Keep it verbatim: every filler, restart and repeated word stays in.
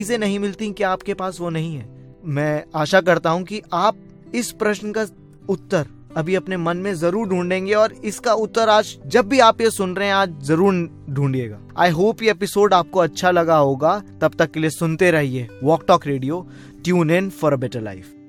चीजें नहीं मिलती कि आपके पास वो नहीं है। मैं आशा करता हूं कि आप इस प्रश्न का उत्तर अभी अपने मन में जरूर ढूंढेंगे और इसका उत्तर आज जब भी आप ये सुन रहे हैं आज जरूर ढूंढिएगा। आई होप ये एपिसोड आपको अच्छा लगा होगा। तब तक के लिए सुनते रहिए walk talk radio. Tune in for a better life.